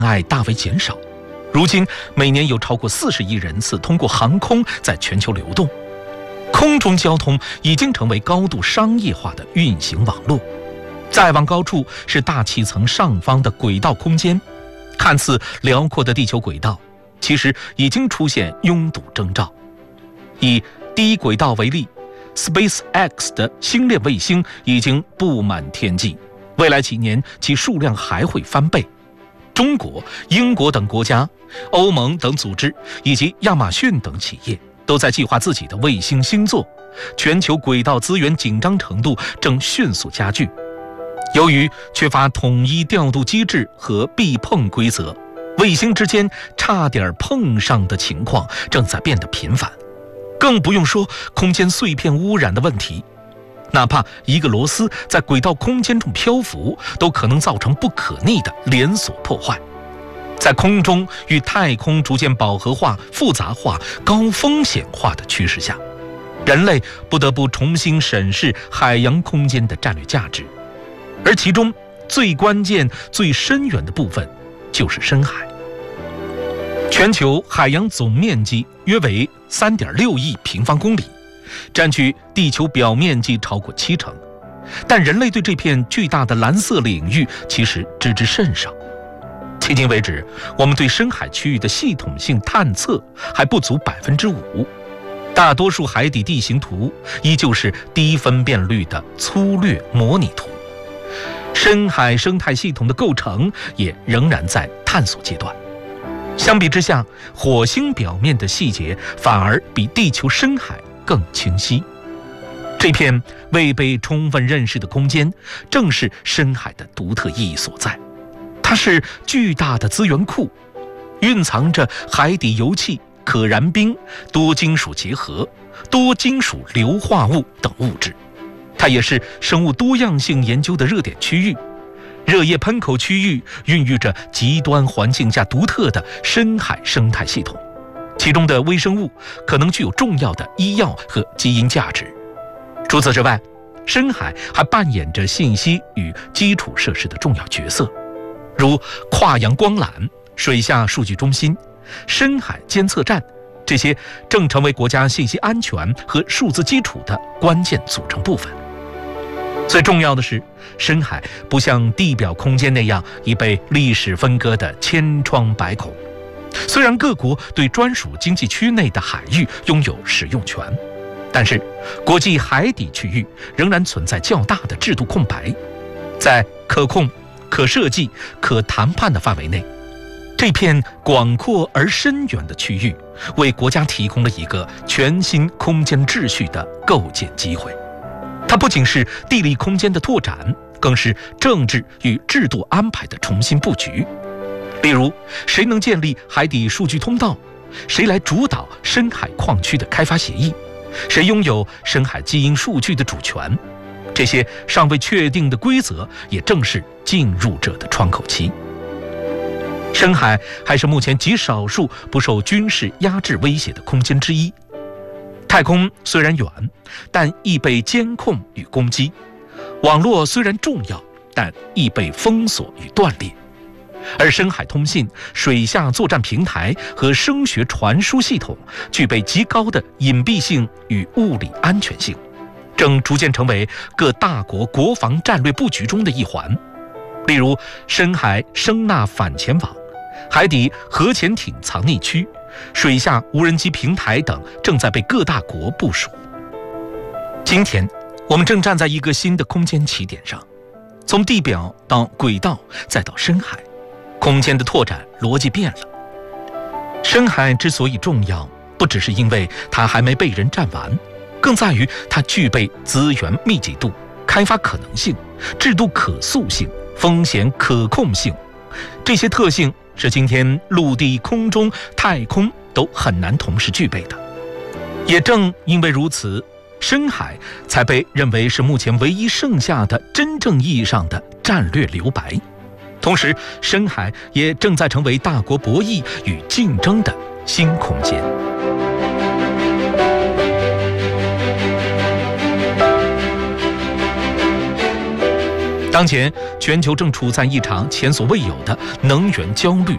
碍大为减少。如今每年有超过40亿人次通过航空在全球流动，空中交通已经成为高度商业化的运行网络。再往高处是大气层上方的轨道空间，看似辽阔的地球轨道，其实已经出现拥堵征兆。以低轨道为例， SpaceX 的星链卫星已经布满天际，未来几年其数量还会翻倍。中国、英国等国家、欧盟等组织以及亚马逊等企业都在计划自己的卫星星座，全球轨道资源紧张程度正迅速加剧。由于缺乏统一调度机制和避碰规则，卫星之间差点碰上的情况正在变得频繁，更不用说空间碎片污染的问题。哪怕一个螺丝在轨道空间中漂浮，都可能造成不可逆的连锁破坏。在空中与太空逐渐饱和化、复杂化、高风险化的趋势下，人类不得不重新审视海洋空间的战略价值，而其中最关键、最深远的部分就是深海。全球海洋总面积约为3.6亿平方公里，占据地球表面积超过70%，但人类对这片巨大的蓝色领域其实知之甚少。迄今为止，我们对深海区域的系统性探测还不足5%，大多数海底地形图依旧是低分辨率的粗略模拟图，深海生态系统的构成也仍然在探索阶段。相比之下，火星表面的细节反而比地球深海更清晰。这片未被充分认识的空间，正是深海的独特意义所在。它是巨大的资源库，蕴藏着海底油气、可燃冰、多金属结合、多金属硫化物等物质。它也是生物多样性研究的热点区域。热液喷口区域孕育着极端环境下独特的深海生态系统，其中的微生物可能具有重要的医药和基因价值。除此之外，深海还扮演着信息与基础设施的重要角色，如跨洋光缆、水下数据中心、深海监测站，这些正成为国家信息安全和数字基础的关键组成部分。最重要的是，深海不像地表空间那样已被历史分割的千疮百孔。虽然各国对专属经济区内的海域拥有使用权，但是国际海底区域仍然存在较大的制度空白。在可控、可设计、可谈判的范围内，这片广阔而深远的区域为国家提供了一个全新空间秩序的构建机会。它不仅是地理空间的拓展，更是政治与制度安排的重新布局。例如，谁能建立海底数据通道？谁来主导深海矿区的开发协议？谁拥有深海基因数据的主权？这些尚未确定的规则，也正是进入者的窗口期。深海还是目前极少数不受军事压制威胁的空间之一。太空虽然远，但易被监控与攻击；网络虽然重要，但易被封锁与断裂。而深海通信、水下作战平台和声学传输系统具备极高的隐蔽性与物理安全性，正逐渐成为各大国国防战略布局中的一环。例如，深海声纳反潜网、海底核潜艇藏匿区、水下无人机平台等正在被各大国部署。今天，我们正站在一个新的空间起点上，从地表到轨道，再到深海，空间的拓展逻辑变了。深海之所以重要，不只是因为它还没被人占完，更在于它具备资源密集度、开发可能性、制度可塑性、风险可控性。这些特性是今天陆地、空中、太空都很难同时具备的。也正因为如此，深海才被认为是目前唯一剩下的真正意义上的战略留白。同时，深海也正在成为大国博弈与竞争的新空间。当前，全球正处在一场前所未有的能源焦虑